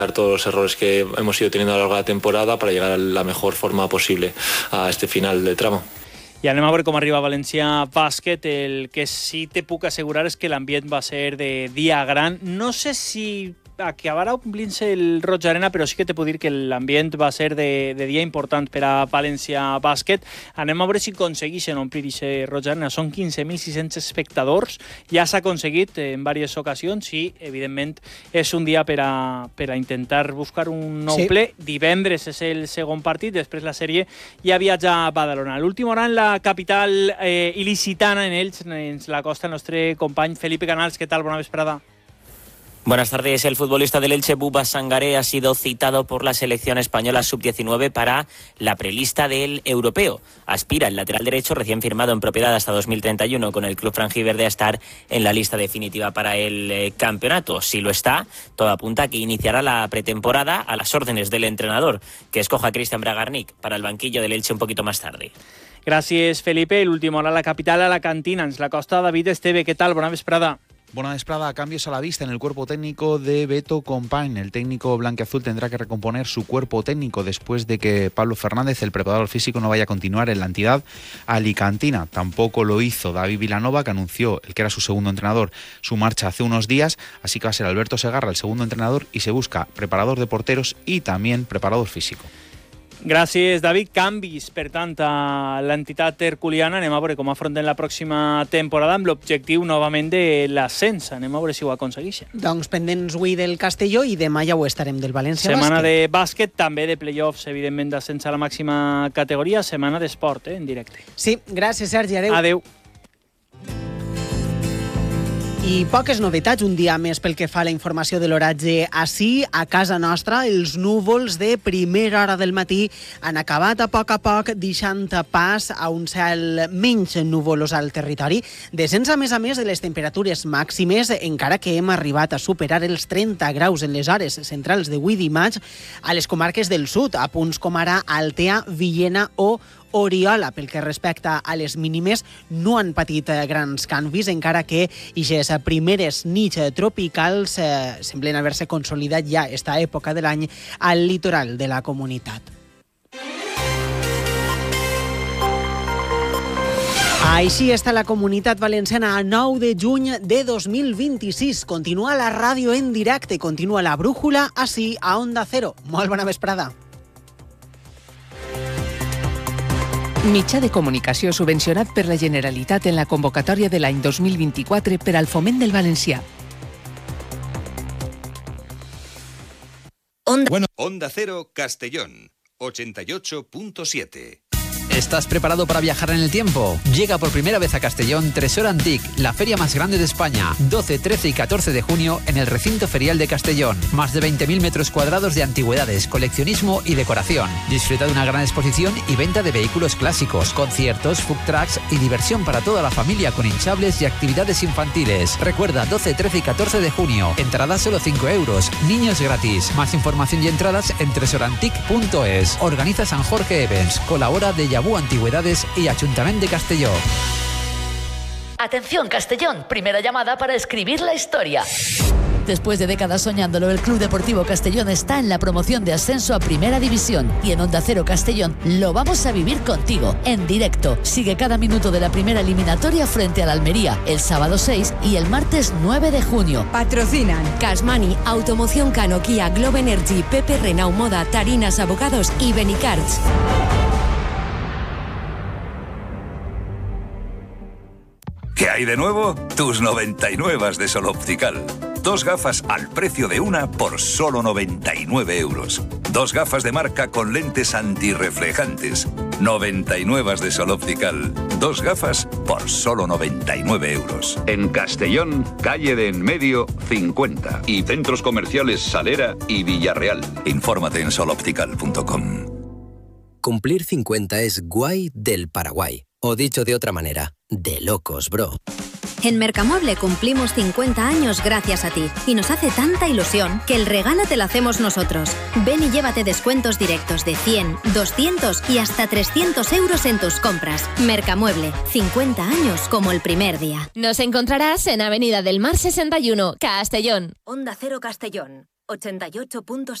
todos los errores que hemos ido teniendo a lo largo de la temporada para llegar a la mejor forma posible a este final de tramo. I anem a veure com arriba València Bàsquet. El que sí te puc assegurar és que l'ambient va ser de dia gran. No sé si acabarà omplint-se el Roig Arena, però sí que te puc dir que l'ambient va ser de dia important per a València Bàsquet. Anem a veure si aconsegueixen omplir aquest Roig Arena. Són 15.600 espectadors. Ja s'ha aconseguit en diverses ocasions i, evidentment, és un dia per a intentar buscar un nou ple. Divendres és el segon partit, després la sèrie ja viatja a Badalona. L'última hora en la capital il·licitana, en Elx, ens la costa el nostre company Felipe Canals. Què tal? Bona vesprada. Buenas tardes. El futbolista del Elche, Bouba Sangaré, ha sido citado por la selección española sub-19 para la prelista del europeo. Aspira el lateral derecho, recién firmado en propiedad hasta 2031 con el club franjiverde, a estar en la lista definitiva para el campeonato. Si lo está, todo apunta a que iniciará la pretemporada a las órdenes del entrenador, que escoja a Cristian Bragarnik para el banquillo del Elche un poquito más tarde. Gràcies, Felipe. L'última hora a la capital, a la cantina. Ens la costa David Esteve. Què tal? Bona vesprada. Buena vesprada. Cambios a la vista en el cuerpo técnico de Beto Compañ. El técnico blanquiazul tendrá que recomponer su cuerpo técnico después de que Pablo Fernández, el preparador físico, no vaya a continuar en la entidad alicantina. Tampoco lo hizo David Vilanova, que anunció, el que era su segundo entrenador, su marcha hace unos días. Así que va a ser Alberto Segarra el segundo entrenador y se busca preparador de porteros y también preparador físico. Gràcies, David. Canvis, per tant, a l'entitat herculiana. Anem a veure com afronten la pròxima temporada amb l'objectiu novament de l'ascens. Anem a veure si ho aconsegueixen. Doncs pendents avui del Castelló i demà ja ho estarem del València Bàsquet. Setmana de bàsquet, també de play-offs, evidentment, d'ascens a la màxima categoria. Setmana d'esport, en directe. Sí, gràcies, Sergi. Adéu. Adéu. I poques novetats un dia més pel que fa a la informació de l'oratge. Ací, a casa nostra, els núvols de primera hora del matí han acabat a poc deixant pas a un cel menys nuvolós al territori. Descens, a més de les temperatures màximes, encara que hem arribat a superar els 30 graus en les hores centrals d'avui dimarts a les comarques del sud, a punts com ara Altea, Villena o Oriola. Pel que respecta a les mínimes, no han patit grans canvis, encara que aquestes primeres nits tropicals semblen haver-se consolidat ja esta època de l'any al litoral de la comunitat. Així està la comunitat valenciana a 9 de juny de 2026. Continua la ràdio en directe, continua la brújula ací a Onda Cero. Molt bona vesprada. Mitjà de comunicació subvencionat per la Generalitat en la convocatòria de l'any 2024 per al foment del valencià. Onda Cero Castellón, 88.7. ¿Estás preparado para viajar en el tiempo? Llega por primera vez a Castellón Tresor Antic, la feria más grande de España. 12, 13 y 14 de junio en el recinto ferial de Castellón. Más de 20.000 metros cuadrados de antigüedades, coleccionismo y decoración. Disfruta de una gran exposición y venta de vehículos clásicos, conciertos, food trucks y diversión para toda la familia con hinchables y actividades infantiles. Recuerda, 12, 13 y 14 de junio. Entradas solo 5 euros. Niños gratis. Más información y entradas en tresorantic.es. Organiza San Jorge Events. Colabora de Yabú Antigüedades y Ayuntamiento de Castelló. Atención, Castellón, primera llamada para escribir la historia. Después de décadas soñándolo, el Club Deportivo Castellón está en la promoción de ascenso a Primera División y en Onda Cero Castellón lo vamos a vivir contigo, en directo. Sigue cada minuto de la primera eliminatoria frente al Almería, el sábado 6 y el martes 9 de junio. Patrocinan Cashmani, Automoción Cano, Kia, Globe Energy, Pepe Renault Moda, Tarinas Abogados y Benicards. ¿Qué hay de nuevo? Tus 99 de Sol Optical. 2 gafas al precio de una por solo 99 euros. 2 gafas de marca con lentes antirreflejantes. 99 de Sol Optical. 2 gafas por solo 99 euros. En Castellón, calle de Enmedio 50. Y centros comerciales Salera y Villarreal. Infórmate en soloptical.com. Cumplir 50 es guay del Paraguay. O dicho de otra manera, de locos, bro. En Mercamueble cumplimos 50 años gracias a ti y nos hace tanta ilusión que el regalo te lo hacemos nosotros. Ven y llévate descuentos directos de 100, 200 y hasta 300 euros en tus compras. Mercamueble, 50 años como el primer día. Nos encontrarás en Avenida del Mar 61, Castellón. Onda Cero Castellón. 88.6.